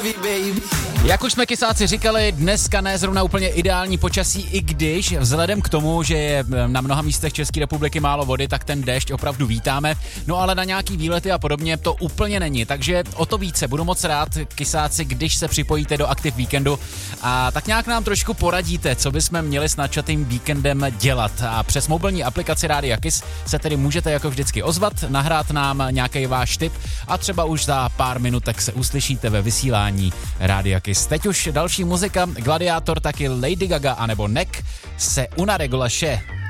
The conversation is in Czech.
Jak už jsme kysáci říkali, dneska ne zrovna úplně ideální počasí, i když vzhledem k tomu, že je na mnoha místech České republiky málo vody, tak ten déšť opravdu vítáme. No ale na nějaký výlety a podobně to úplně není, takže o to více budu moc rád, kysáci, když se připojíte do Aktiv Víkendu a tak nějak nám trošku poradíte, co bychom měli s nadšatým víkendem dělat. A přes mobilní aplikaci Rádia Kiss se tedy můžete jako vždycky ozvat, nahrát nám nějaký váš tip a třeba už za pár minutek se uslyšíte ve vysílání Rádia Kiss. Teď už další muzika, Gladiátor, taky Lady Gaga anebo Neck se una regola še.